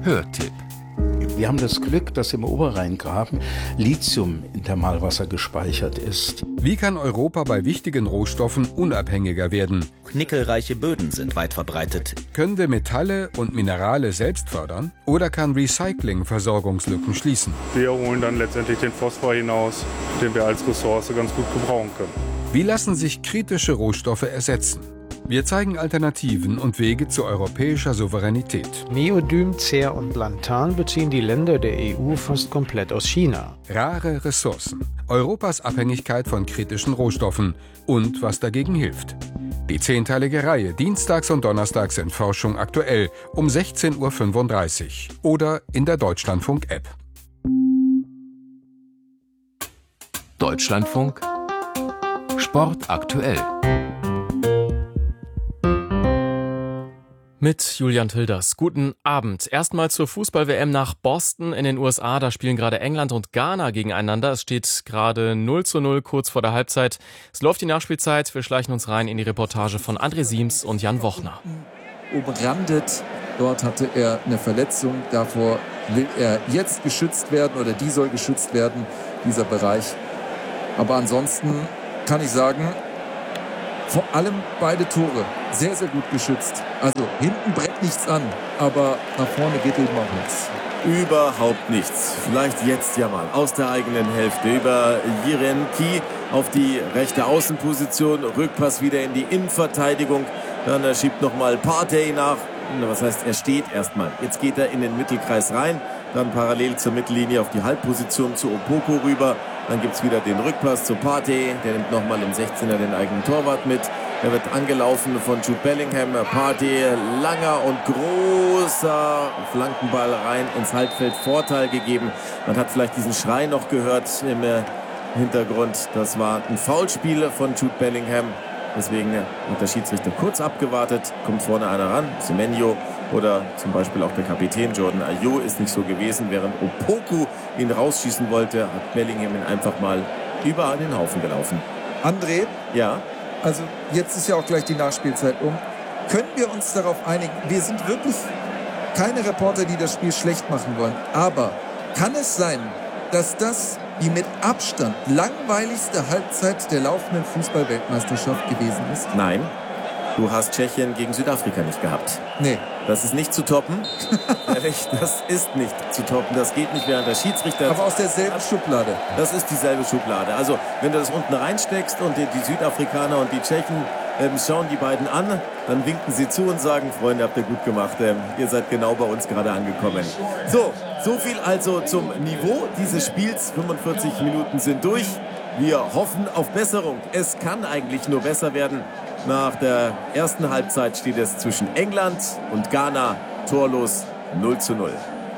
Hörtipp. Wir haben das Glück, dass im Oberrheingraben Lithium in Thermalwasser gespeichert ist. Wie kann Europa bei wichtigen Rohstoffen unabhängiger werden? Nickelreiche Böden sind weit verbreitet. Können wir Metalle und Minerale selbst fördern? Oder kann Recycling Versorgungslücken schließen? Wir holen dann letztendlich den Phosphor hinaus, den wir als Ressource ganz gut gebrauchen können. Wie lassen sich kritische Rohstoffe ersetzen? Wir zeigen Alternativen und Wege zu europäischer Souveränität. Neodym, Cer und Lantan beziehen die Länder der EU fast komplett aus China. Rare Ressourcen, Europas Abhängigkeit von kritischen Rohstoffen und was dagegen hilft. Die 10-teilige Reihe dienstags und donnerstags in Forschung aktuell um 16:35 Uhr oder in der Deutschlandfunk-App. Deutschlandfunk Sport aktuell. Mit Julian Tilders. Guten Abend. Erstmal zur Fußball-WM nach Boston in den USA. Da spielen gerade England und Ghana gegeneinander. Es steht gerade 0:0 kurz vor der Halbzeit. Es läuft die Nachspielzeit. Wir schleichen uns rein in die Reportage von André Siems und Jan Wochner. Umrandet. Dort hatte er eine Verletzung. Davor will er jetzt geschützt werden oder die soll geschützt werden, dieser Bereich. Aber ansonsten kann ich sagen, vor allem beide Tore sehr, sehr gut geschützt. Also hinten brennt nichts an, aber nach vorne geht eben auch nichts. Überhaupt nichts. Vielleicht jetzt ja mal aus der eigenen Hälfte über Jirenki auf die rechte Außenposition. Rückpass wieder in die Innenverteidigung. Dann schiebt nochmal Partey nach. Was heißt, er steht erstmal. Jetzt geht er in den Mittelkreis rein. Dann parallel zur Mittellinie auf die Halbposition zu Opoku rüber. Dann gibt es wieder den Rückpass zu Partey. Der nimmt nochmal im 16er den eigenen Torwart mit. Er wird angelaufen von Jude Bellingham. Partey, langer und großer Flankenball rein ins Halbfeld. Vorteil gegeben. Man hat vielleicht diesen Schrei noch gehört im Hintergrund. Das war ein Foulspiel von Jude Bellingham. Deswegen hat der Schiedsrichter kurz abgewartet. Kommt vorne einer ran. Semenyo oder zum Beispiel auch der Kapitän Jordan Ayew ist nicht so gewesen. Während Opoku ihn rausschießen wollte, hat Bellingham ihn einfach mal über den Haufen gelaufen. André? Ja? Also jetzt ist ja auch gleich die Nachspielzeit um. Können wir uns darauf einigen? Wir sind wirklich keine Reporter, die das Spiel schlecht machen wollen. Aber kann es sein, dass das die mit Abstand langweiligste Halbzeit der laufenden Fußball-Weltmeisterschaft gewesen ist? Nein. Du hast Tschechien gegen Südafrika nicht gehabt. Nee. Das ist nicht zu toppen. Ehrlich, das ist nicht zu toppen. Das geht nicht während der Schiedsrichter. Aber aus derselben Schublade. Das ist dieselbe Schublade. Also, wenn du das unten reinsteckst und die Südafrikaner und die Tschechen schauen die beiden an, dann winken sie zu und sagen, Freunde, habt ihr gut gemacht. Ihr seid genau bei uns gerade angekommen. So viel also zum Niveau dieses Spiels. 45 Minuten sind durch. Wir hoffen auf Besserung. Es kann eigentlich nur besser werden. Nach der ersten Halbzeit steht es zwischen England und Ghana torlos 0:0.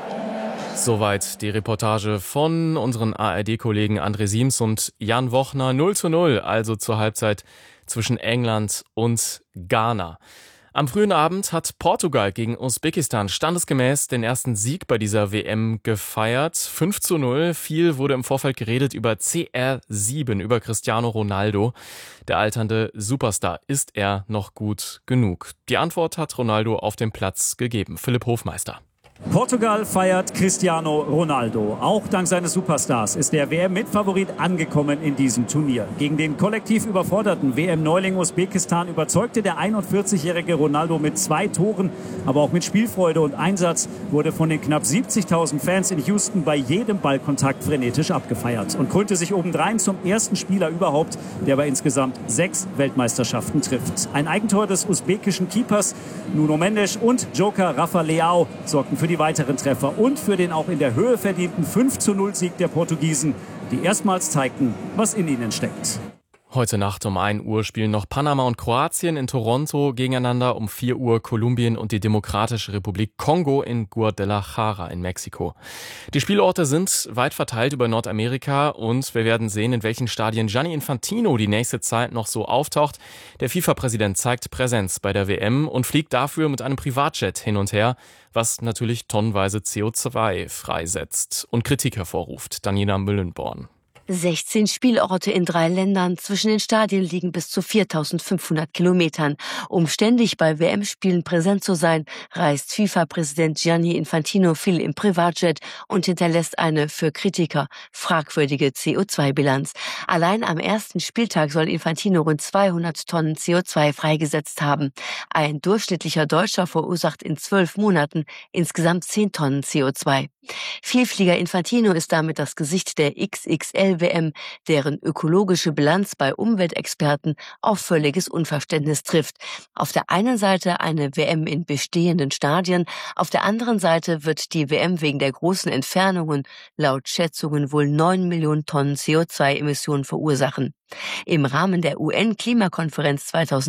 Soweit die Reportage von unseren ARD-Kollegen André Siems und Jan Wochner. 0:0, also zur Halbzeit zwischen England und Ghana. Am frühen Abend hat Portugal gegen Usbekistan standesgemäß den ersten Sieg bei dieser WM gefeiert. 5:0. Viel wurde im Vorfeld geredet über CR7, über Cristiano Ronaldo. Der alternde Superstar. Ist er noch gut genug? Die Antwort hat Ronaldo auf dem Platz gegeben. Philipp Hofmeister. Portugal feiert Cristiano Ronaldo. Auch dank seines Superstars ist der WM-Mitfavorit angekommen in diesem Turnier. Gegen den kollektiv überforderten WM-Neuling Usbekistan überzeugte der 41-jährige Ronaldo mit 2 Toren, aber auch mit Spielfreude und Einsatz wurde von den knapp 70.000 Fans in Houston bei jedem Ballkontakt frenetisch abgefeiert und krönte sich obendrein zum ersten Spieler überhaupt, der bei insgesamt 6 Weltmeisterschaften trifft. Ein Eigentor des usbekischen Keepers Nuno Mendes und Joker Rafa Leao sorgten für die weiteren Treffer und für den auch in der Höhe verdienten 5:0-Sieg der Portugiesen, die erstmals zeigten, was in ihnen steckt. Heute Nacht um 1 Uhr spielen noch Panama und Kroatien in Toronto gegeneinander. Um 4 Uhr Kolumbien und die Demokratische Republik Kongo in Guadalajara in Mexiko. Die Spielorte sind weit verteilt über Nordamerika und wir werden sehen, in welchen Stadien Gianni Infantino die nächste Zeit noch so auftaucht. Der FIFA-Präsident zeigt Präsenz bei der WM und fliegt dafür mit einem Privatjet hin und her, was natürlich tonnenweise CO2 freisetzt und Kritik hervorruft. Daniela Müllenborn. 16 Spielorte in 3 Ländern. Zwischen den Stadien liegen bis zu 4.500 Kilometern. Um ständig bei WM-Spielen präsent zu sein, reist FIFA-Präsident Gianni Infantino viel im Privatjet und hinterlässt eine für Kritiker fragwürdige CO2-Bilanz. Allein am ersten Spieltag soll Infantino rund 200 Tonnen CO2 freigesetzt haben. Ein durchschnittlicher Deutscher verursacht in 12 Monaten insgesamt 10 Tonnen CO2. Vielflieger Infantino ist damit das Gesicht der XXL-WM, deren ökologische Bilanz bei Umweltexperten auf völliges Unverständnis trifft. Auf der einen Seite eine WM in bestehenden Stadien, auf der anderen Seite wird die WM wegen der großen Entfernungen laut Schätzungen wohl 9 Millionen Tonnen CO2-Emissionen verursachen. Im Rahmen der UN-Klimakonferenz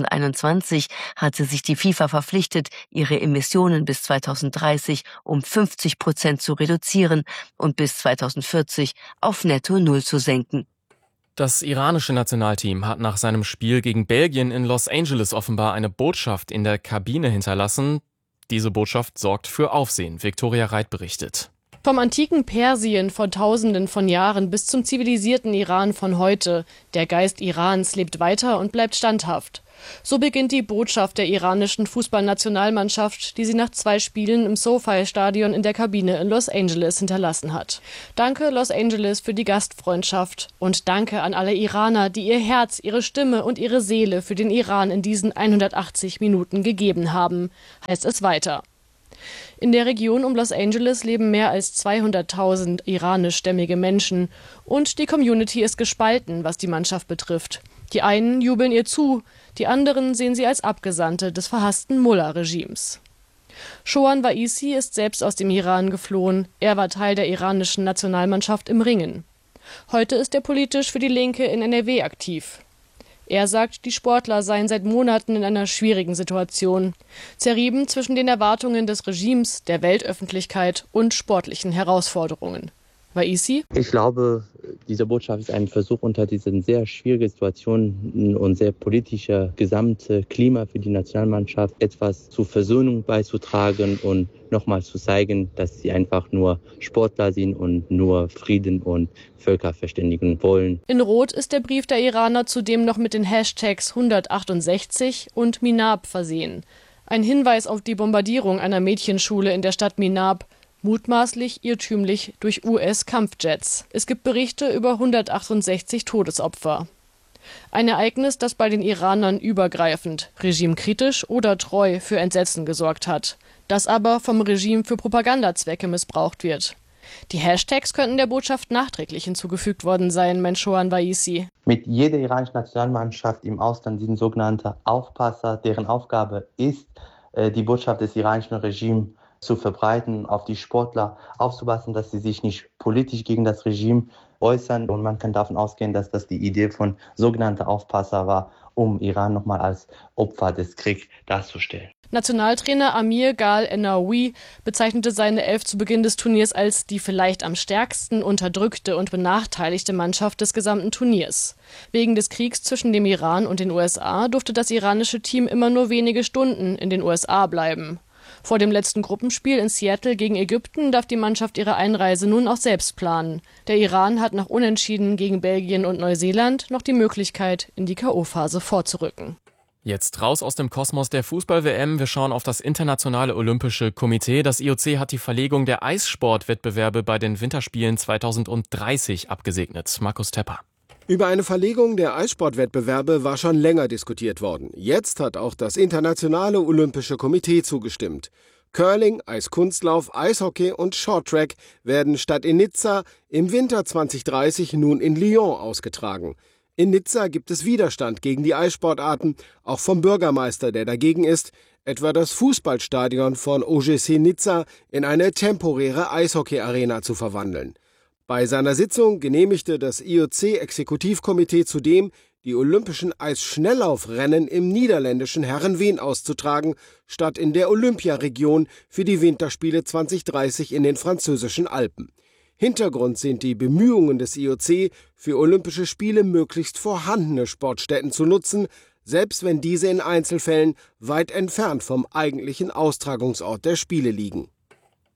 2021 hatte sich die FIFA verpflichtet, ihre Emissionen bis 2030 um 50% zu reduzieren und bis 2040 auf netto Null zu senken. Das iranische Nationalteam hat nach seinem Spiel gegen Belgien in Los Angeles offenbar eine Botschaft in der Kabine hinterlassen. Diese Botschaft sorgt für Aufsehen. Viktoria Reit berichtet. Vom antiken Persien vor Tausenden von Jahren bis zum zivilisierten Iran von heute. Der Geist Irans lebt weiter und bleibt standhaft. So beginnt die Botschaft der iranischen Fußballnationalmannschaft, die sie nach 2 Spielen im SoFi-Stadion in der Kabine in Los Angeles hinterlassen hat. Danke Los Angeles für die Gastfreundschaft und danke an alle Iraner, die ihr Herz, ihre Stimme und ihre Seele für den Iran in diesen 180 Minuten gegeben haben, heißt es weiter. In der Region um Los Angeles leben mehr als 200.000 iranischstämmige Menschen und die Community ist gespalten, was die Mannschaft betrifft. Die einen jubeln ihr zu, die anderen sehen sie als Abgesandte des verhassten Mullah-Regimes. Shoan Waisi ist selbst aus dem Iran geflohen. Er war Teil der iranischen Nationalmannschaft im Ringen. Heute ist er politisch für die Linke in NRW aktiv. Er sagt, die Sportler seien seit Monaten in einer schwierigen Situation, zerrieben zwischen den Erwartungen des Regimes, der Weltöffentlichkeit und sportlichen Herausforderungen. Waisi? Ich glaube, diese Botschaft ist ein Versuch, unter diesen sehr schwierigen Situationen und sehr politischer gesamte Klima für die Nationalmannschaft etwas zur Versöhnung beizutragen und nochmal zu zeigen, dass sie einfach nur Sportler sind und nur Frieden und Völkerverständigung wollen. In Rot ist der Brief der Iraner zudem noch mit den Hashtags 168 und Minab versehen. Ein Hinweis auf die Bombardierung einer Mädchenschule in der Stadt Minab, mutmaßlich irrtümlich durch US-Kampfjets. Es gibt Berichte über 168 Todesopfer. Ein Ereignis, das bei den Iranern übergreifend, regimekritisch oder treu für Entsetzen gesorgt hat, das aber vom Regime für Propagandazwecke missbraucht wird. Die Hashtags könnten der Botschaft nachträglich hinzugefügt worden sein, meint Shoan Waisi. Mit jeder iranischen Nationalmannschaft im Ausland sind sogenannte Aufpasser, deren Aufgabe ist, die Botschaft des iranischen Regimes zu verbreiten, auf die Sportler aufzupassen, dass sie sich nicht politisch gegen das Regime äußern. Und man kann davon ausgehen, dass das die Idee von sogenannten Aufpasser war, um Iran nochmal als Opfer des Kriegs darzustellen. Nationaltrainer Amir Ghal Enaoui bezeichnete seine Elf zu Beginn des Turniers als die vielleicht am stärksten unterdrückte und benachteiligte Mannschaft des gesamten Turniers. Wegen des Kriegs zwischen dem Iran und den USA durfte das iranische Team immer nur wenige Stunden in den USA bleiben. Vor dem letzten Gruppenspiel in Seattle gegen Ägypten darf die Mannschaft ihre Einreise nun auch selbst planen. Der Iran hat nach Unentschieden gegen Belgien und Neuseeland noch die Möglichkeit, in die K.O.-Phase vorzurücken. Jetzt raus aus dem Kosmos der Fußball-WM. Wir schauen auf das Internationale Olympische Komitee. Das IOC hat die Verlegung der Eissportwettbewerbe bei den Winterspielen 2030 abgesegnet. Markus Tepper. Über eine Verlegung der Eissportwettbewerbe war schon länger diskutiert worden. Jetzt hat auch das Internationale Olympische Komitee zugestimmt. Curling, Eiskunstlauf, Eishockey und Shorttrack werden statt in Nizza im Winter 2030 nun in Lyon ausgetragen. In Nizza gibt es Widerstand gegen die Eissportarten, auch vom Bürgermeister, der dagegen ist, etwa das Fußballstadion von OGC Nizza in eine temporäre Eishockey-Arena zu verwandeln. Bei seiner Sitzung genehmigte das IOC-Exekutivkomitee zudem, die olympischen Eisschnelllaufrennen im niederländischen Herrenveen auszutragen, statt in der Olympiaregion für die Winterspiele 2030 in den französischen Alpen. Hintergrund sind die Bemühungen des IOC, für Olympische Spiele möglichst vorhandene Sportstätten zu nutzen, selbst wenn diese in Einzelfällen weit entfernt vom eigentlichen Austragungsort der Spiele liegen.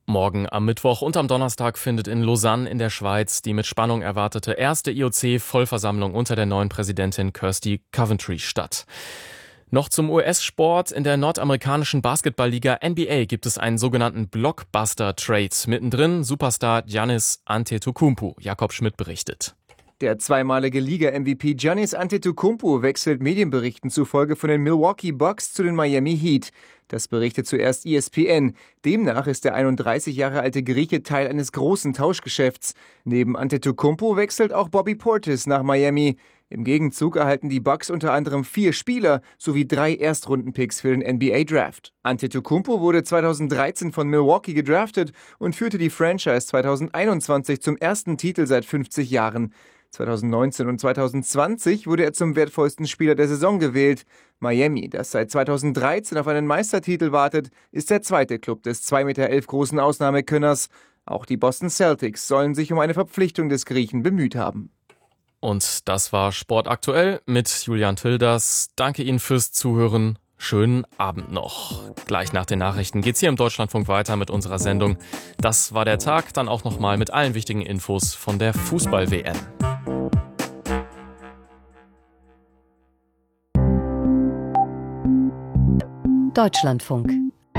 Morgen am Mittwoch und am Donnerstag findet in Lausanne in der Schweiz die mit Spannung erwartete erste IOC-Vollversammlung unter der neuen Präsidentin Kirsty Coventry statt. Noch zum US-Sport. In der nordamerikanischen Basketballliga NBA gibt es einen sogenannten Blockbuster-Trade. Mittendrin Superstar Giannis Antetokounmpo. Jakob Schmidt berichtet. Der zweimalige Liga-MVP Giannis Antetokounmpo wechselt Medienberichten zufolge von den Milwaukee Bucks zu den Miami Heat. Das berichtet zuerst ESPN. Demnach ist der 31 Jahre alte Grieche Teil eines großen Tauschgeschäfts. Neben Antetokounmpo wechselt auch Bobby Portis nach Miami. Im Gegenzug erhalten die Bucks unter anderem 4 Spieler sowie 3 Erstrundenpicks für den NBA-Draft. Antetokounmpo wurde 2013 von Milwaukee gedraftet und führte die Franchise 2021 zum ersten Titel seit 50 Jahren. 2019 und 2020 wurde er zum wertvollsten Spieler der Saison gewählt. Miami, das seit 2013 auf einen Meistertitel wartet, ist der zweite Club des 2,11 Meter großen Ausnahmekönners. Auch die Boston Celtics sollen sich um eine Verpflichtung des Griechen bemüht haben. Und das war Sport aktuell mit Julian Tilders. Danke Ihnen fürs Zuhören. Schönen Abend noch. Gleich nach den Nachrichten geht's hier im Deutschlandfunk weiter mit unserer Sendung. Das war der Tag, dann auch nochmal mit allen wichtigen Infos von der Fußball-WM. Deutschlandfunk.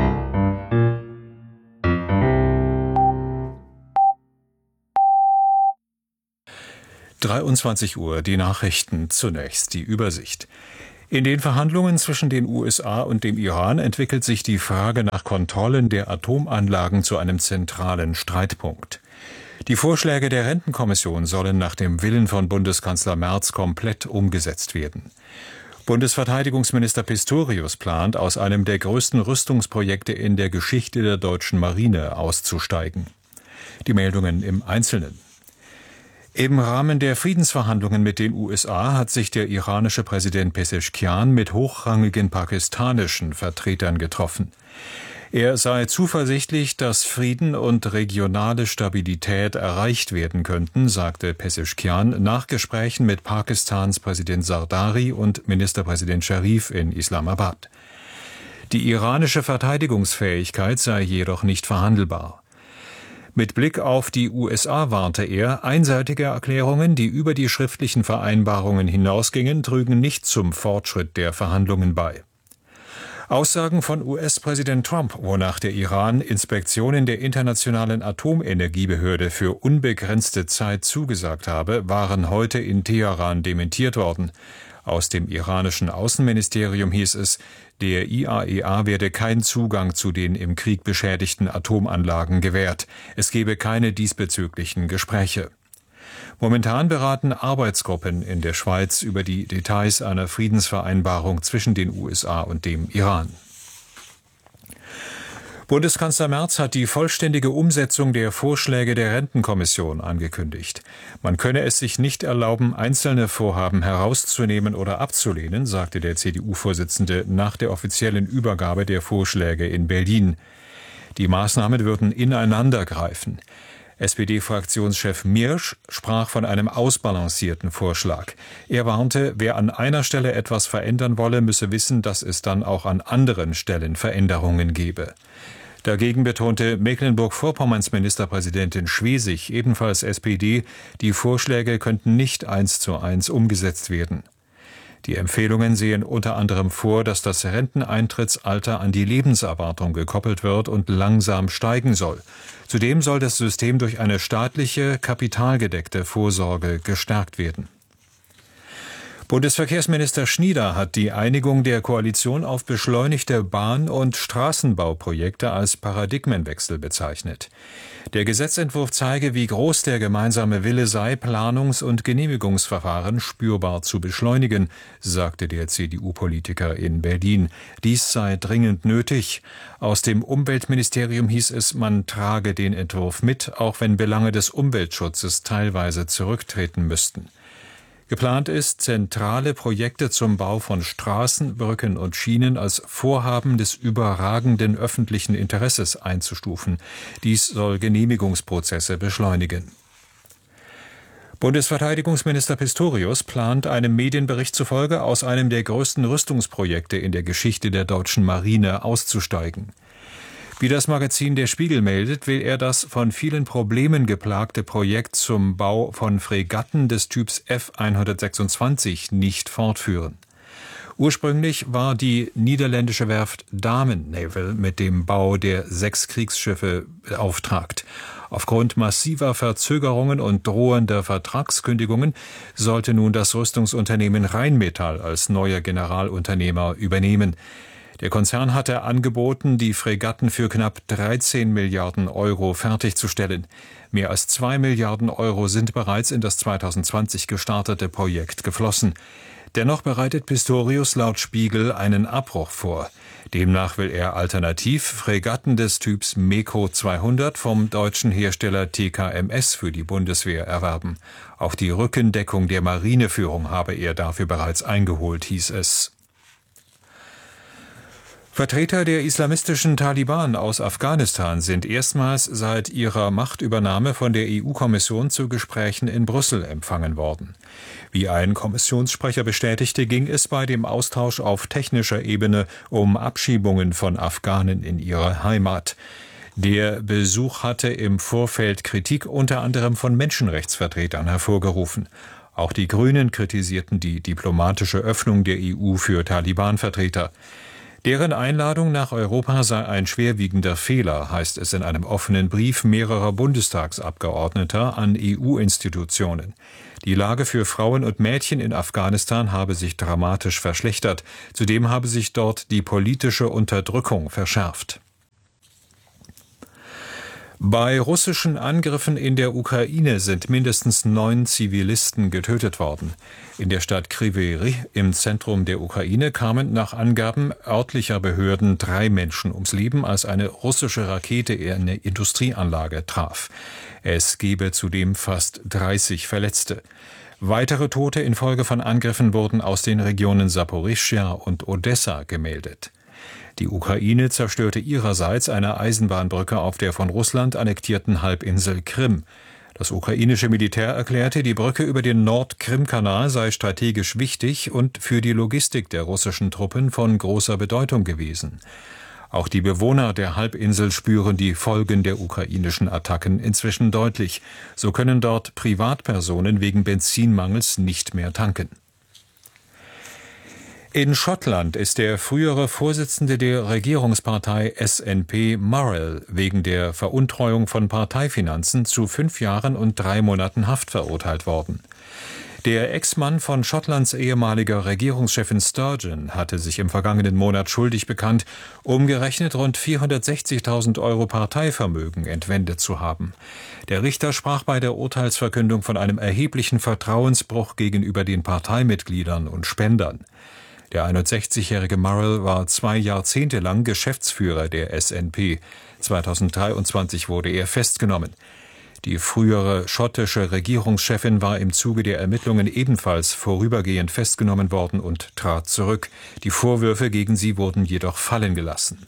Uhr, die Nachrichten, zunächst die Übersicht. In den Verhandlungen zwischen den USA und dem Iran entwickelt sich die Frage nach Kontrollen der Atomanlagen zu einem zentralen Streitpunkt. Die Vorschläge der Rentenkommission sollen nach dem Willen von Bundeskanzler Merz komplett umgesetzt werden. Bundesverteidigungsminister Pistorius plant, aus einem der größten Rüstungsprojekte in der Geschichte der deutschen Marine auszusteigen. Die Meldungen im Einzelnen. Im Rahmen der Friedensverhandlungen mit den USA hat sich der iranische Präsident Pezeshkian mit hochrangigen pakistanischen Vertretern getroffen. Er sei zuversichtlich, dass Frieden und regionale Stabilität erreicht werden könnten, sagte Pezeshkian nach Gesprächen mit Pakistans Präsident Zardari und Ministerpräsident Sharif in Islamabad. Die iranische Verteidigungsfähigkeit sei jedoch nicht verhandelbar. Mit Blick auf die USA warnte er, einseitige Erklärungen, die über die schriftlichen Vereinbarungen hinausgingen, trügen nicht zum Fortschritt der Verhandlungen bei. Aussagen von US-Präsident Trump, wonach der Iran Inspektionen der Internationalen Atomenergiebehörde für unbegrenzte Zeit zugesagt habe, waren heute in Teheran dementiert worden. Aus dem iranischen Außenministerium hieß es, der IAEA werde keinen Zugang zu den im Krieg beschädigten Atomanlagen gewährt. Es gebe keine diesbezüglichen Gespräche. Momentan beraten Arbeitsgruppen in der Schweiz über die Details einer Friedensvereinbarung zwischen den USA und dem Iran. Bundeskanzler Merz hat die vollständige Umsetzung der Vorschläge der Rentenkommission angekündigt. Man könne es sich nicht erlauben, einzelne Vorhaben herauszunehmen oder abzulehnen, sagte der CDU-Vorsitzende nach der offiziellen Übergabe der Vorschläge in Berlin. Die Maßnahmen würden ineinandergreifen. SPD-Fraktionschef Miersch sprach von einem ausbalancierten Vorschlag. Er warnte, wer an einer Stelle etwas verändern wolle, müsse wissen, dass es dann auch an anderen Stellen Veränderungen gebe. Dagegen betonte Mecklenburg-Vorpommerns Ministerpräsidentin Schwesig, ebenfalls SPD, die Vorschläge könnten nicht 1:1 umgesetzt werden. Die Empfehlungen sehen unter anderem vor, dass das Renteneintrittsalter an die Lebenserwartung gekoppelt wird und langsam steigen soll. Zudem soll das System durch eine staatliche, kapitalgedeckte Vorsorge gestärkt werden. Bundesverkehrsminister Schnieder hat die Einigung der Koalition auf beschleunigte Bahn- und Straßenbauprojekte als Paradigmenwechsel bezeichnet. Der Gesetzentwurf zeige, wie groß der gemeinsame Wille sei, Planungs- und Genehmigungsverfahren spürbar zu beschleunigen, sagte der CDU-Politiker in Berlin. Dies sei dringend nötig. Aus dem Umweltministerium hieß es, man trage den Entwurf mit, auch wenn Belange des Umweltschutzes teilweise zurücktreten müssten. Geplant ist, zentrale Projekte zum Bau von Straßen, Brücken und Schienen als Vorhaben des überragenden öffentlichen Interesses einzustufen. Dies soll Genehmigungsprozesse beschleunigen. Bundesverteidigungsminister Pistorius plant einem Medienbericht zufolge, aus einem der größten Rüstungsprojekte in der Geschichte der deutschen Marine auszusteigen. Wie das Magazin Der Spiegel meldet, will er das von vielen Problemen geplagte Projekt zum Bau von Fregatten des Typs F-126 nicht fortführen. Ursprünglich war die niederländische Werft Damen Naval mit dem Bau der 6 Kriegsschiffe beauftragt. Aufgrund massiver Verzögerungen und drohender Vertragskündigungen sollte nun das Rüstungsunternehmen Rheinmetall als neuer Generalunternehmer übernehmen. Der Konzern hatte angeboten, die Fregatten für knapp 13 Milliarden Euro fertigzustellen. Mehr als 2 Milliarden Euro sind bereits in das 2020 gestartete Projekt geflossen. Dennoch bereitet Pistorius laut Spiegel einen Abbruch vor. Demnach will er alternativ Fregatten des Typs MEKO 200 vom deutschen Hersteller TKMS für die Bundeswehr erwerben. Auch die Rückendeckung der Marineführung habe er dafür bereits eingeholt, hieß es. Vertreter der islamistischen Taliban aus Afghanistan sind erstmals seit ihrer Machtübernahme von der EU-Kommission zu Gesprächen in Brüssel empfangen worden. Wie ein Kommissionssprecher bestätigte, ging es bei dem Austausch auf technischer Ebene um Abschiebungen von Afghanen in ihre Heimat. Der Besuch hatte im Vorfeld Kritik unter anderem von Menschenrechtsvertretern hervorgerufen. Auch die Grünen kritisierten die diplomatische Öffnung der EU für Taliban-Vertreter. Deren Einladung nach Europa sei ein schwerwiegender Fehler, heißt es in einem offenen Brief mehrerer Bundestagsabgeordneter an EU-Institutionen. Die Lage für Frauen und Mädchen in Afghanistan habe sich dramatisch verschlechtert. Zudem habe sich dort die politische Unterdrückung verschärft. Bei russischen Angriffen in der Ukraine sind mindestens 9 Zivilisten getötet worden. In der Stadt Kryvyi Rih im Zentrum der Ukraine kamen nach Angaben örtlicher Behörden 3 Menschen ums Leben, als eine russische Rakete eine Industrieanlage traf. Es gebe zudem fast 30 Verletzte. Weitere Tote infolge von Angriffen wurden aus den Regionen Saporischschja und Odessa gemeldet. Die Ukraine zerstörte ihrerseits eine Eisenbahnbrücke auf der von Russland annektierten Halbinsel Krim. Das ukrainische Militär erklärte, die Brücke über den Nord-Krim-Kanal sei strategisch wichtig und für die Logistik der russischen Truppen von großer Bedeutung gewesen. Auch die Bewohner der Halbinsel spüren die Folgen der ukrainischen Attacken inzwischen deutlich. So können dort Privatpersonen wegen Benzinmangels nicht mehr tanken. In Schottland ist der frühere Vorsitzende der Regierungspartei SNP Murrell wegen der Veruntreuung von Parteifinanzen zu 5 Jahren und 3 Monaten Haft verurteilt worden. Der Ex-Mann von Schottlands ehemaliger Regierungschefin Sturgeon hatte sich im vergangenen Monat schuldig bekannt, umgerechnet rund 460.000 Euro Parteivermögen entwendet zu haben. Der Richter sprach bei der Urteilsverkündung von einem erheblichen Vertrauensbruch gegenüber den Parteimitgliedern und Spendern. Der 61-jährige Murrell war 2 Jahrzehnte lang Geschäftsführer der SNP. 2023 wurde er festgenommen. Die frühere schottische Regierungschefin war im Zuge der Ermittlungen ebenfalls vorübergehend festgenommen worden und trat zurück. Die Vorwürfe gegen sie wurden jedoch fallen gelassen.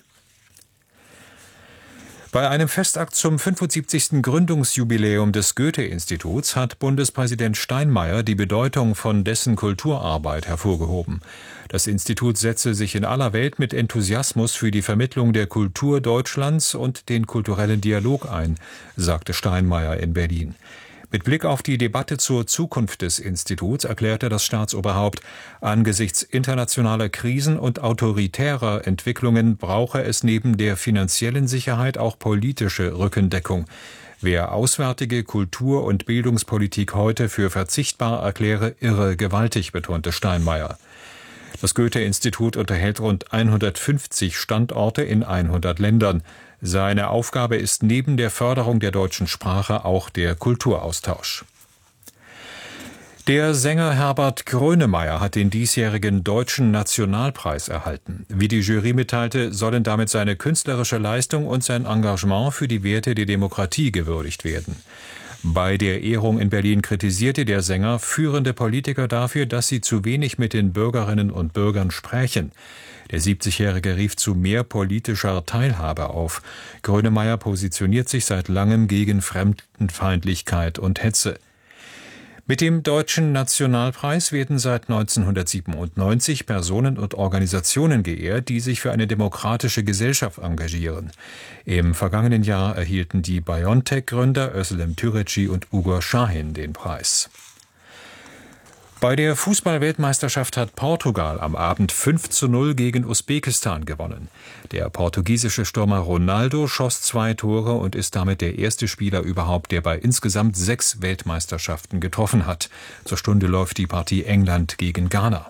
Bei einem Festakt zum 75. Gründungsjubiläum des Goethe-Instituts hat Bundespräsident Steinmeier die Bedeutung von dessen Kulturarbeit hervorgehoben. Das Institut setze sich in aller Welt mit Enthusiasmus für die Vermittlung der Kultur Deutschlands und den kulturellen Dialog ein, sagte Steinmeier in Berlin. Mit Blick auf die Debatte zur Zukunft des Instituts erklärte das Staatsoberhaupt, angesichts internationaler Krisen und autoritärer Entwicklungen brauche es neben der finanziellen Sicherheit auch politische Rückendeckung. Wer auswärtige Kultur- und Bildungspolitik heute für verzichtbar erkläre, irre gewaltig, betonte Steinmeier. Das Goethe-Institut unterhält rund 150 Standorte in 100 Ländern. Seine Aufgabe ist neben der Förderung der deutschen Sprache auch der Kulturaustausch. Der Sänger Herbert Grönemeyer hat den diesjährigen Deutschen Nationalpreis erhalten. Wie die Jury mitteilte, sollen damit seine künstlerische Leistung und sein Engagement für die Werte der Demokratie gewürdigt werden. Bei der Ehrung in Berlin kritisierte der Sänger führende Politiker dafür, dass sie zu wenig mit den Bürgerinnen und Bürgern sprechen. Der 70-Jährige rief zu mehr politischer Teilhabe auf. Grönemeyer positioniert sich seit langem gegen Fremdenfeindlichkeit und Hetze. Mit dem Deutschen Nationalpreis werden seit 1997 Personen und Organisationen geehrt, die sich für eine demokratische Gesellschaft engagieren. Im vergangenen Jahr erhielten die BioNTech-Gründer Özlem Türeci und Uğur Şahin den Preis. Bei der Fußball-Weltmeisterschaft hat Portugal am Abend 5:0 gegen Usbekistan gewonnen. Der portugiesische Stürmer Ronaldo schoss 2 Tore und ist damit der erste Spieler überhaupt, der bei insgesamt 6 Weltmeisterschaften getroffen hat. Zur Stunde läuft die Partie England gegen Ghana.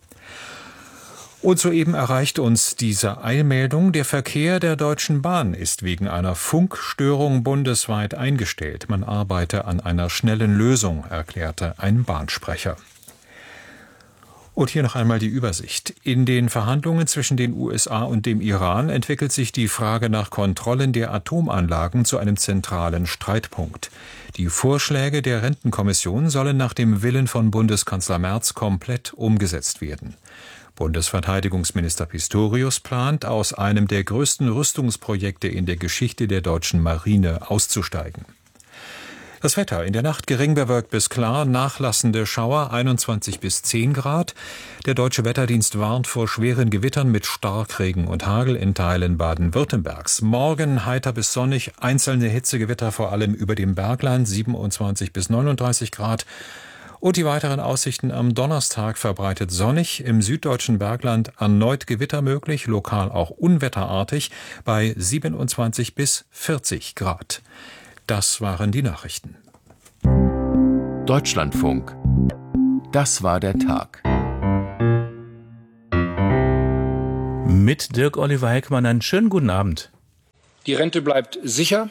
Und soeben erreicht uns diese Eilmeldung: Der Verkehr der Deutschen Bahn ist wegen einer Funkstörung bundesweit eingestellt. Man arbeite an einer schnellen Lösung, erklärte ein Bahnsprecher. Und hier noch einmal die Übersicht. In den Verhandlungen zwischen den USA und dem Iran entwickelt sich die Frage nach Kontrollen der Atomanlagen zu einem zentralen Streitpunkt. Die Vorschläge der Rentenkommission sollen nach dem Willen von Bundeskanzler Merz komplett umgesetzt werden. Bundesverteidigungsminister Pistorius plant, aus einem der größten Rüstungsprojekte in der Geschichte der deutschen Marine auszusteigen. Das Wetter: in der Nacht gering bewölkt bis klar, nachlassende Schauer 21 bis 10 Grad. Der Deutsche Wetterdienst warnt vor schweren Gewittern mit Starkregen und Hagel in Teilen Baden-Württembergs. Morgen heiter bis sonnig, einzelne Hitzegewitter vor allem über dem Bergland 27 bis 39 Grad. Und die weiteren Aussichten: am Donnerstag verbreitet sonnig, im süddeutschen Bergland erneut Gewitter möglich, lokal auch unwetterartig, bei 27 bis 40 Grad. Das waren die Nachrichten. Deutschlandfunk. Das war der Tag. Mit Dirk Oliver Heckmann einen schönen guten Abend. Die Rente bleibt sicher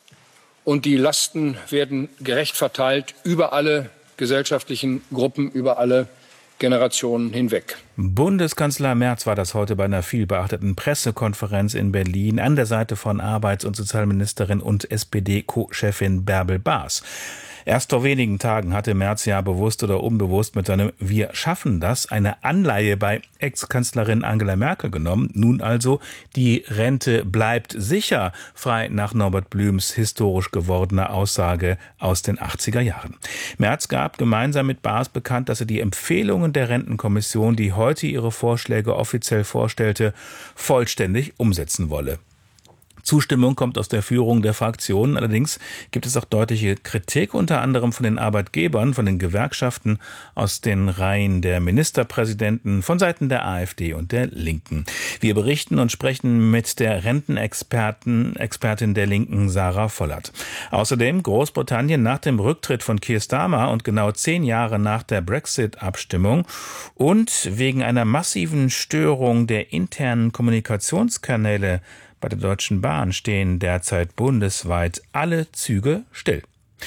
und die Lasten werden gerecht verteilt über alle gesellschaftlichen Gruppen, über alle Generationen hinweg. Bundeskanzler Merz war das heute bei einer vielbeachteten Pressekonferenz in Berlin an der Seite von Arbeits- und Sozialministerin und SPD-Co-Chefin Bärbel Baas. Erst vor wenigen Tagen hatte Merz ja bewusst oder unbewusst mit seinem "Wir schaffen das" eine Anleihe bei Ex-Kanzlerin Angela Merkel genommen. Nun also: die Rente bleibt sicher, frei nach Norbert Blüms historisch gewordener Aussage aus den 80er Jahren. Merz gab gemeinsam mit Baas bekannt, dass er die Empfehlungen der Rentenkommission, die heute ihre Vorschläge offiziell vorstellte, vollständig umsetzen wolle. Zustimmung kommt aus der Führung der Fraktionen. Allerdings gibt es auch deutliche Kritik, unter anderem von den Arbeitgebern, von den Gewerkschaften, aus den Reihen der Ministerpräsidenten, von Seiten der AfD und der Linken. Wir berichten und sprechen mit der Rentenexpertin der Linken, Sarah Vollert. Außerdem: Großbritannien nach dem Rücktritt von Keir Starmer und genau 10 Jahre nach der Brexit-Abstimmung und wegen einer massiven Störung der internen Kommunikationskanäle bei der Deutschen Bahn stehen derzeit bundesweit alle Züge still.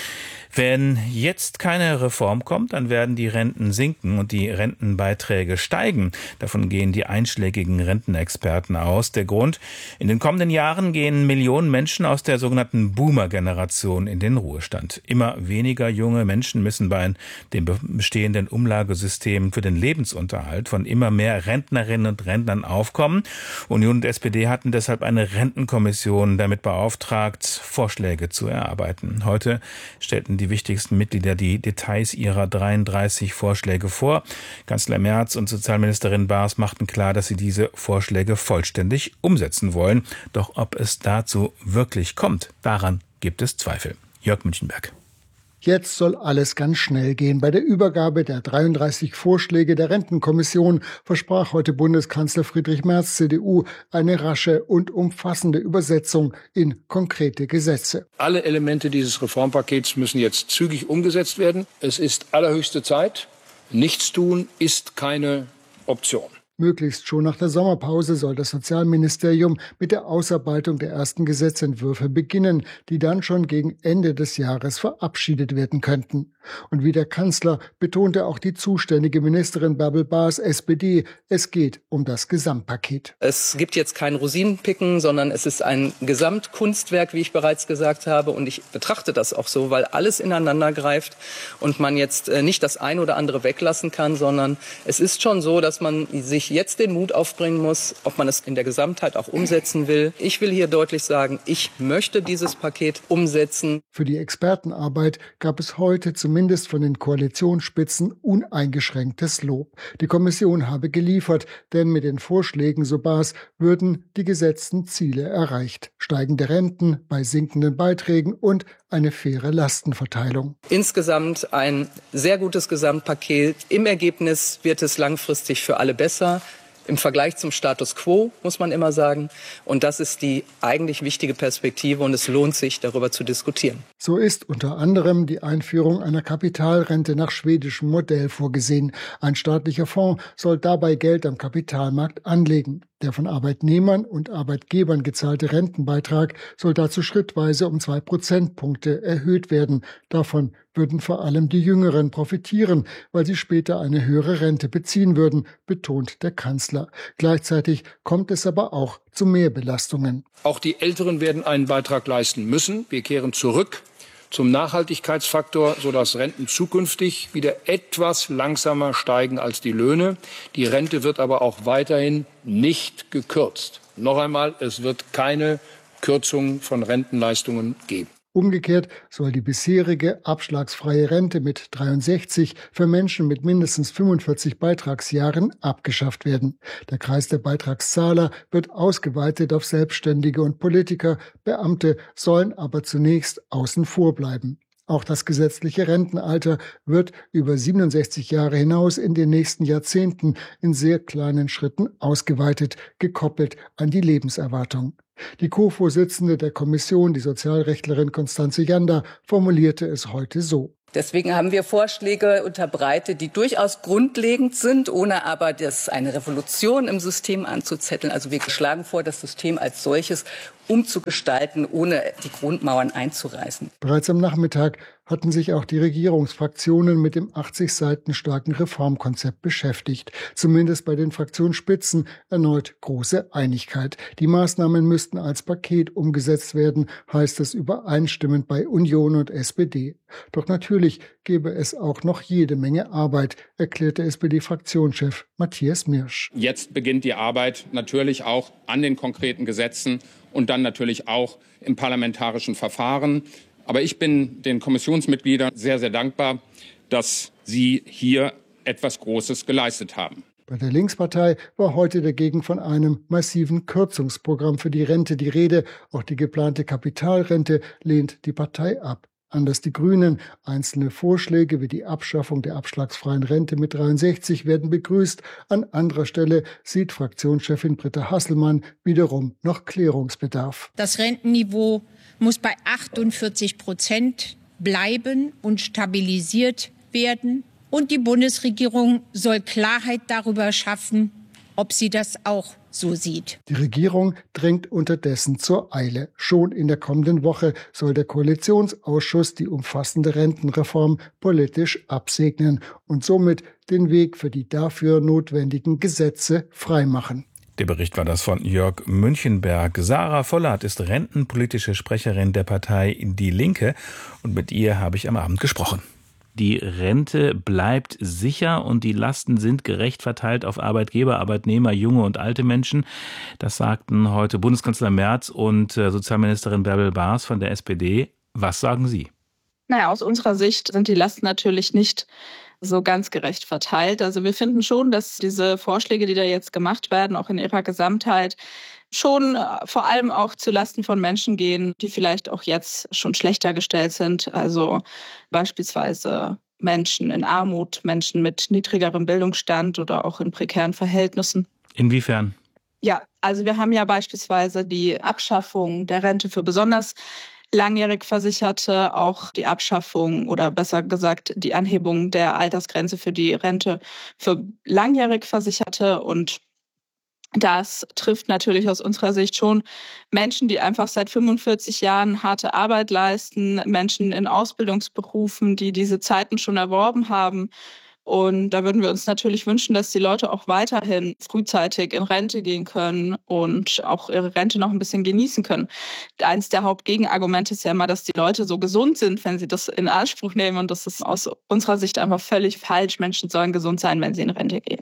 Wenn jetzt keine Reform kommt, dann werden die Renten sinken und die Rentenbeiträge steigen. Davon gehen die einschlägigen Rentenexperten aus. Der Grund: in den kommenden Jahren gehen Millionen Menschen aus der sogenannten Boomer-Generation in den Ruhestand. Immer weniger junge Menschen müssen bei dem bestehenden Umlagesystem für den Lebensunterhalt von immer mehr Rentnerinnen und Rentnern aufkommen. Union und SPD hatten deshalb eine Rentenkommission damit beauftragt, Vorschläge zu erarbeiten. Heute stellten die wichtigsten Mitglieder die Details ihrer 33 Vorschläge vor. Kanzler Merz und Sozialministerin Baas machten klar, dass sie diese Vorschläge vollständig umsetzen wollen. Doch ob es dazu wirklich kommt, daran gibt es Zweifel. Jörg Münchenberg. Jetzt soll alles ganz schnell gehen. Bei der Übergabe der 33 Vorschläge der Rentenkommission versprach heute Bundeskanzler Friedrich Merz, CDU, eine rasche und umfassende Übersetzung in konkrete Gesetze. Alle Elemente dieses Reformpakets müssen jetzt zügig umgesetzt werden. Es ist allerhöchste Zeit. Nichtstun ist keine Option. Möglichst schon nach der Sommerpause soll das Sozialministerium mit der Ausarbeitung der ersten Gesetzentwürfe beginnen, die dann schon gegen Ende des Jahres verabschiedet werden könnten. Und wie der Kanzler betonte auch die zuständige Ministerin Bärbel Baas, SPD, es geht um das Gesamtpaket. Es gibt jetzt kein Rosinenpicken, sondern es ist ein Gesamtkunstwerk, wie ich bereits gesagt habe. Und ich betrachte das auch so, weil alles ineinander greift und man jetzt nicht das eine oder andere weglassen kann, sondern es ist schon so, dass man sich jetzt den Mut aufbringen muss, ob man es in der Gesamtheit auch umsetzen will. Ich will hier deutlich sagen, ich möchte dieses Paket umsetzen. Für die Expertenarbeit gab es heute zum zumindest von den Koalitionsspitzen uneingeschränktes Lob. Die Kommission habe geliefert, denn mit den Vorschlägen, so Baas, würden die gesetzten Ziele erreicht. Steigende Renten bei sinkenden Beiträgen und eine faire Lastenverteilung. Insgesamt ein sehr gutes Gesamtpaket. Im Ergebnis wird es langfristig für alle besser. Im Vergleich zum Status quo, muss man immer sagen. Und das ist die eigentlich wichtige Perspektive und es lohnt sich, darüber zu diskutieren. So ist unter anderem die Einführung einer Kapitalrente nach schwedischem Modell vorgesehen. Ein staatlicher Fonds soll dabei Geld am Kapitalmarkt anlegen. Der von Arbeitnehmern und Arbeitgebern gezahlte Rentenbeitrag soll dazu schrittweise um 2 Prozentpunkte erhöht werden. Davon würden vor allem die Jüngeren profitieren, weil sie später eine höhere Rente beziehen würden, betont der Kanzler. Gleichzeitig kommt es aber auch zu Mehrbelastungen. Auch die Älteren werden einen Beitrag leisten müssen. Wir kehren zurück zum Nachhaltigkeitsfaktor, sodass Renten zukünftig wieder etwas langsamer steigen als die Löhne. Die Rente wird aber auch weiterhin nicht gekürzt. Noch einmal, es wird keine Kürzung von Rentenleistungen geben. Umgekehrt soll die bisherige abschlagsfreie Rente mit 63 für Menschen mit mindestens 45 Beitragsjahren abgeschafft werden. Der Kreis der Beitragszahler wird ausgeweitet auf Selbstständige und Politiker. Beamte sollen aber zunächst außen vor bleiben. Auch das gesetzliche Rentenalter wird über 67 Jahre hinaus in den nächsten Jahrzehnten in sehr kleinen Schritten ausgeweitet, gekoppelt an die Lebenserwartung. Die Co-Vorsitzende der Kommission, die Sozialrechtlerin Constanze Janda, formulierte es heute so. Deswegen haben wir Vorschläge unterbreitet, die durchaus grundlegend sind, ohne aber eine Revolution im System anzuzetteln. Also wir schlagen vor, das System als solches umzugestalten, ohne die Grundmauern einzureißen. Bereits am Nachmittag hatten sich auch die Regierungsfraktionen mit dem 80 Seiten starken Reformkonzept beschäftigt. Zumindest bei den Fraktionsspitzen erneut große Einigkeit. Die Maßnahmen müssten als Paket umgesetzt werden, heißt es übereinstimmend bei Union und SPD. Doch natürlich gäbe es auch noch jede Menge Arbeit, erklärte SPD-Fraktionschef Matthias Mirsch. Jetzt beginnt die Arbeit natürlich auch an den konkreten Gesetzen und dann natürlich auch im parlamentarischen Verfahren. Aber ich bin den Kommissionsmitgliedern sehr, sehr dankbar, dass sie hier etwas Großes geleistet haben. Bei der Linkspartei war heute dagegen von einem massiven Kürzungsprogramm für die Rente die Rede. Auch die geplante Kapitalrente lehnt die Partei ab. Anders die Grünen. Einzelne Vorschläge wie die Abschaffung der abschlagsfreien Rente mit 63 werden begrüßt. An anderer Stelle sieht Fraktionschefin Britta Hasselmann wiederum noch Klärungsbedarf. Das Rentenniveau muss bei 48% bleiben und stabilisiert werden. Und die Bundesregierung soll Klarheit darüber schaffen, ob sie das auch so sieht. Die Regierung drängt unterdessen zur Eile. Schon in der kommenden Woche soll der Koalitionsausschuss die umfassende Rentenreform politisch absegnen und somit den Weg für die dafür notwendigen Gesetze freimachen. Der Bericht war das von Jörg Münchenberg. Sarah Vollert ist rentenpolitische Sprecherin der Partei Die Linke und mit ihr habe ich am Abend gesprochen. Die Rente bleibt sicher und die Lasten sind gerecht verteilt auf Arbeitgeber, Arbeitnehmer, junge und alte Menschen. Das sagten heute Bundeskanzler Merz und Sozialministerin Bärbel Baas von der SPD. Was sagen Sie? Naja, aus unserer Sicht sind die Lasten natürlich nicht so ganz gerecht verteilt. Also wir finden schon, dass diese Vorschläge, die da jetzt gemacht werden, auch in ihrer Gesamtheit, schon vor allem auch zu Lasten von Menschen gehen, die vielleicht auch jetzt schon schlechter gestellt sind. Also beispielsweise Menschen in Armut, Menschen mit niedrigerem Bildungsstand oder auch in prekären Verhältnissen. Inwiefern? Ja, also wir haben ja beispielsweise die Abschaffung der Rente für besonders langjährig Versicherte, auch die Abschaffung oder besser gesagt die Anhebung der Altersgrenze für die Rente für langjährig Versicherte. Und das trifft natürlich aus unserer Sicht schon Menschen, die einfach seit 45 Jahren harte Arbeit leisten, Menschen in Ausbildungsberufen, die diese Zeiten schon erworben haben. Und da würden wir uns natürlich wünschen, dass die Leute auch weiterhin frühzeitig in Rente gehen können und auch ihre Rente noch ein bisschen genießen können. Eins der Hauptgegenargumente ist ja immer, dass die Leute so gesund sind, wenn sie das in Anspruch nehmen. Und das ist aus unserer Sicht einfach völlig falsch. Menschen sollen gesund sein, wenn sie in Rente gehen.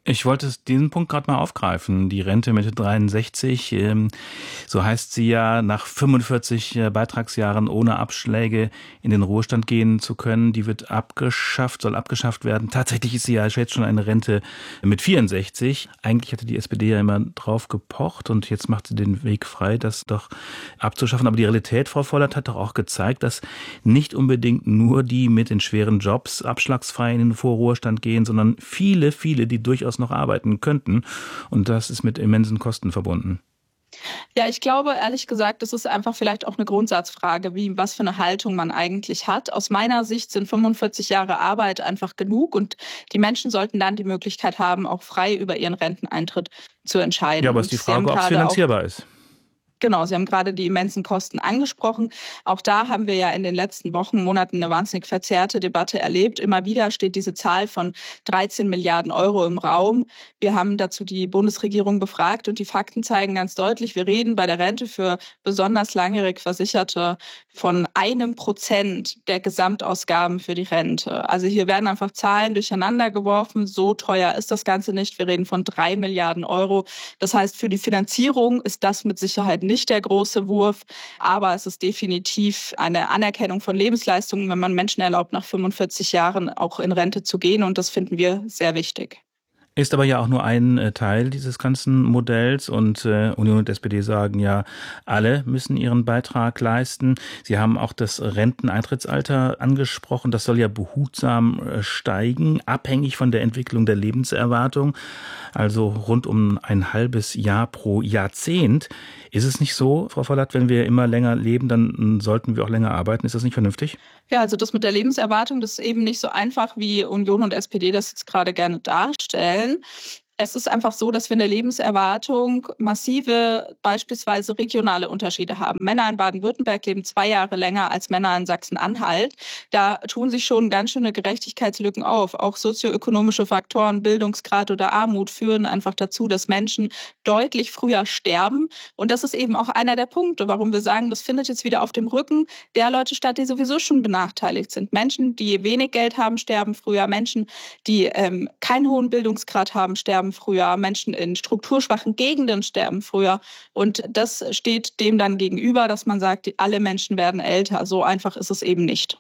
Ich wollte diesen Punkt gerade mal aufgreifen. Die Rente Mitte 63, so heißt sie ja, nach 45 Beitragsjahren ohne Abschläge in den Ruhestand gehen zu können, die wird soll abgeschafft werden. Tatsächlich ist sie ja jetzt schon eine Rente mit 64. Eigentlich hatte die SPD ja immer drauf gepocht und jetzt macht sie den Weg frei, das doch abzuschaffen. Aber die Realität, Frau Vollert, hat doch auch gezeigt, dass nicht unbedingt nur die mit den schweren Jobs abschlagsfrei in den Vorruhestand gehen, sondern viele, die durchaus noch arbeiten könnten. Und das ist mit immensen Kosten verbunden. Ja, ich glaube, ehrlich gesagt, das ist einfach vielleicht auch eine Grundsatzfrage, was für eine Haltung man eigentlich hat. Aus meiner Sicht sind 45 Jahre Arbeit einfach genug und die Menschen sollten dann die Möglichkeit haben, auch frei über ihren Renteneintritt zu entscheiden. Ja, aber ist die Frage, ob es finanzierbar ist. Genau, Sie haben gerade die immensen Kosten angesprochen. Auch da haben wir ja in den letzten Wochen, Monaten eine wahnsinnig verzerrte Debatte erlebt. Immer wieder steht diese Zahl von 13 Milliarden Euro im Raum. Wir haben dazu die Bundesregierung befragt und die Fakten zeigen ganz deutlich, wir reden bei der Rente für besonders langjährig Versicherte von 1% der Gesamtausgaben für die Rente. Also hier werden einfach Zahlen durcheinander geworfen. So teuer ist das Ganze nicht. Wir reden von 3 Milliarden Euro. Das heißt, für die Finanzierung ist das mit Sicherheit nicht der große Wurf, aber es ist definitiv eine Anerkennung von Lebensleistungen, wenn man Menschen erlaubt, nach 45 Jahren auch in Rente zu gehen, und das finden wir sehr wichtig. Ist aber ja auch nur ein Teil dieses ganzen Modells und Union und SPD sagen ja, alle müssen ihren Beitrag leisten. Sie haben auch das Renteneintrittsalter angesprochen. Das soll ja behutsam steigen, abhängig von der Entwicklung der Lebenserwartung, also rund um ein halbes Jahr pro Jahrzehnt. Ist es nicht so, Frau Vollert, wenn wir immer länger leben, dann sollten wir auch länger arbeiten? Ist das nicht vernünftig? Ja, also das mit der Lebenserwartung, das ist eben nicht so einfach, wie Union und SPD das jetzt gerade gerne darstellen. Es ist einfach so, dass wir in der Lebenserwartung massive, beispielsweise regionale Unterschiede haben. Männer in Baden-Württemberg leben 2 Jahre länger als Männer in Sachsen-Anhalt. Da tun sich schon ganz schöne Gerechtigkeitslücken auf. Auch sozioökonomische Faktoren, Bildungsgrad oder Armut führen einfach dazu, dass Menschen deutlich früher sterben. Und das ist eben auch einer der Punkte, warum wir sagen, das findet jetzt wieder auf dem Rücken der Leute statt, die sowieso schon benachteiligt sind. Menschen, die wenig Geld haben, sterben früher. Menschen, die keinen hohen Bildungsgrad haben, sterben früher. Menschen in strukturschwachen Gegenden sterben früher. Und das steht dem dann gegenüber, dass man sagt, alle Menschen werden älter. So einfach ist es eben nicht.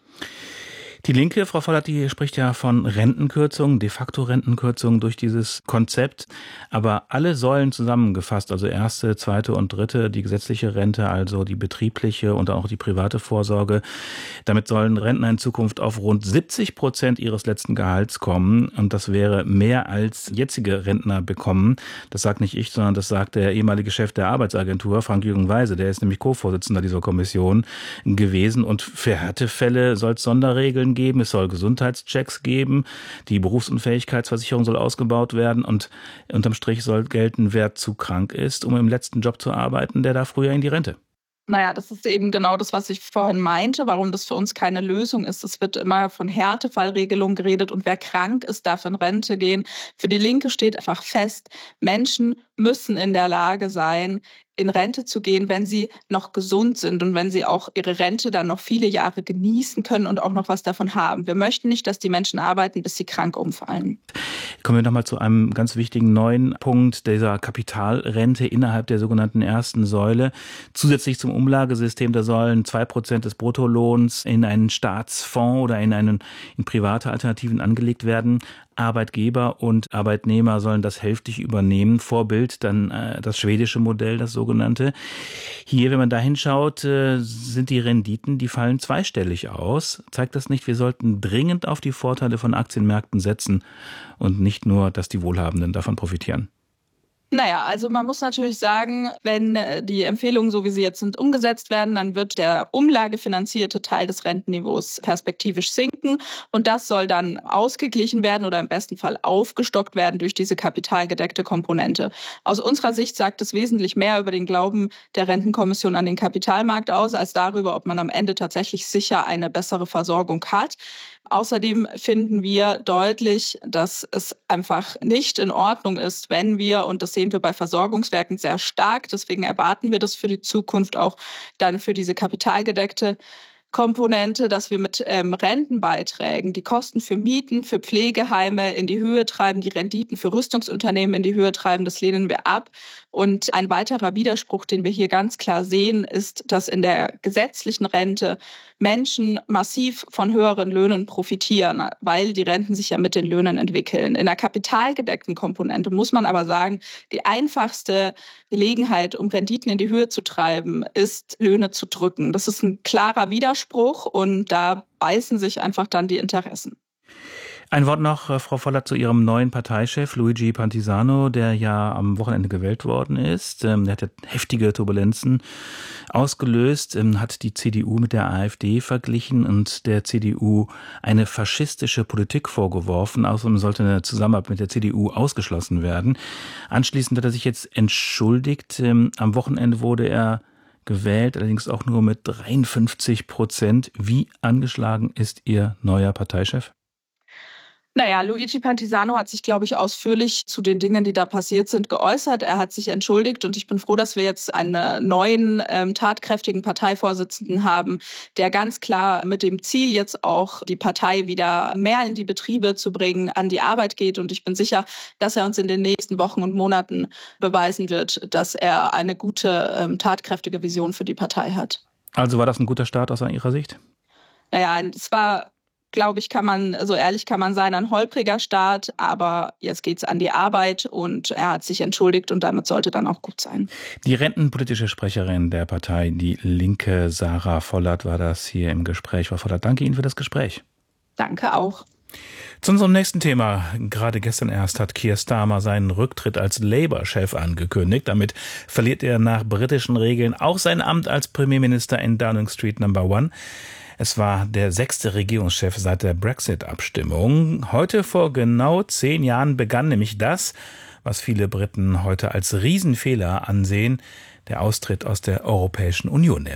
Die Linke, Frau Vollert, die spricht ja von Rentenkürzungen, de facto Rentenkürzungen durch dieses Konzept. Aber alle Säulen zusammengefasst, also erste, zweite und dritte, die gesetzliche Rente, also die betriebliche und auch die private Vorsorge. Damit sollen Rentner in Zukunft auf rund 70% ihres letzten Gehalts kommen. Und das wäre mehr als jetzige Rentner bekommen. Das sagt nicht ich, sondern das sagt der ehemalige Chef der Arbeitsagentur, Frank-Jürgen Weise. Der ist nämlich Co-Vorsitzender dieser Kommission gewesen. Und für Härtefälle soll es Sonderregeln geben, es soll Gesundheitschecks geben, die Berufsunfähigkeitsversicherung soll ausgebaut werden und unterm Strich soll gelten, wer zu krank ist, um im letzten Job zu arbeiten, der darf früher in die Rente. Naja, das ist eben genau das, was ich vorhin meinte, warum das für uns keine Lösung ist. Es wird immer von Härtefallregelungen geredet und wer krank ist, darf in Rente gehen. Für die Linke steht einfach fest, Menschen müssen in der Lage sein, in Rente zu gehen, wenn sie noch gesund sind und wenn sie auch ihre Rente dann noch viele Jahre genießen können und auch noch was davon haben. Wir möchten nicht, dass die Menschen arbeiten, bis sie krank umfallen. Kommen wir nochmal zu einem ganz wichtigen neuen Punkt dieser Kapitalrente innerhalb der sogenannten ersten Säule. Zusätzlich zum Umlagesystem, da sollen 2% des Bruttolohns in einen Staatsfonds oder in private Alternativen angelegt werden. Arbeitgeber und Arbeitnehmer sollen das hälftig übernehmen. Vorbild dann das schwedische Modell, das sogenannte. Hier, wenn man da hinschaut, sind die Renditen, die fallen zweistellig aus. Zeigt das nicht, wir sollten dringend auf die Vorteile von Aktienmärkten setzen und nicht nur, dass die Wohlhabenden davon profitieren? Naja, also man muss natürlich sagen, wenn die Empfehlungen, so wie sie jetzt sind, umgesetzt werden, dann wird der umlagefinanzierte Teil des Rentenniveaus perspektivisch sinken und das soll dann ausgeglichen werden oder im besten Fall aufgestockt werden durch diese kapitalgedeckte Komponente. Aus unserer Sicht sagt es wesentlich mehr über den Glauben der Rentenkommission an den Kapitalmarkt aus, als darüber, ob man am Ende tatsächlich sicher eine bessere Versorgung hat. Außerdem finden wir deutlich, dass es einfach nicht in Ordnung ist, wenn wir, und das sehen wir bei Versorgungswerken sehr stark, deswegen erwarten wir das für die Zukunft auch dann für diese kapitalgedeckte Komponente, dass wir mit Rentenbeiträgen die Kosten für Mieten, für Pflegeheime in die Höhe treiben, die Renditen für Rüstungsunternehmen in die Höhe treiben. Das lehnen wir ab. Und ein weiterer Widerspruch, den wir hier ganz klar sehen, ist, dass in der gesetzlichen Rente Menschen massiv von höheren Löhnen profitieren, weil die Renten sich ja mit den Löhnen entwickeln. In der kapitalgedeckten Komponente muss man aber sagen, die einfachste Gelegenheit, um Renditen in die Höhe zu treiben, ist, Löhne zu drücken. Das ist ein klarer Widerspruch und da beißen sich einfach dann die Interessen. Ein Wort noch, Frau Vollert, zu Ihrem neuen Parteichef Luigi Pantisano, der ja am Wochenende gewählt worden ist. Der hat ja heftige Turbulenzen ausgelöst, hat die CDU mit der AfD verglichen und der CDU eine faschistische Politik vorgeworfen. Außerdem sollte eine Zusammenarbeit mit der CDU ausgeschlossen werden. Anschließend hat er sich jetzt entschuldigt. Am Wochenende wurde er gewählt, allerdings auch nur mit 53%. Wie angeschlagen ist Ihr neuer Parteichef? Naja, Luigi Pantisano hat sich, glaube ich, ausführlich zu den Dingen, die da passiert sind, geäußert. Er hat sich entschuldigt und ich bin froh, dass wir jetzt einen neuen, tatkräftigen Parteivorsitzenden haben, der ganz klar mit dem Ziel, jetzt auch die Partei wieder mehr in die Betriebe zu bringen, an die Arbeit geht. Und ich bin sicher, dass er uns in den nächsten Wochen und Monaten beweisen wird, dass er eine gute, tatkräftige Vision für die Partei hat. Also war das ein guter Start aus Ihrer Sicht? Naja, es war, glaube ich, so ehrlich kann man sein, ein holpriger Start, aber jetzt geht's an die Arbeit und er hat sich entschuldigt und damit sollte dann auch gut sein. Die rentenpolitische Sprecherin der Partei Die Linke, Sarah Vollert, war das hier im Gespräch. Frau Vollert, danke Ihnen für das Gespräch. Danke auch. Zu unserem nächsten Thema. Gerade gestern erst hat Keir Starmer seinen Rücktritt als Labour-Chef angekündigt. Damit verliert er nach britischen Regeln auch sein Amt als Premierminister in Downing Street No. 1. Es war der 6. Regierungschef seit der Brexit-Abstimmung. Heute vor genau 10 Jahren begann nämlich das, was viele Briten heute als Riesenfehler ansehen, der Austritt aus der Europäischen Union.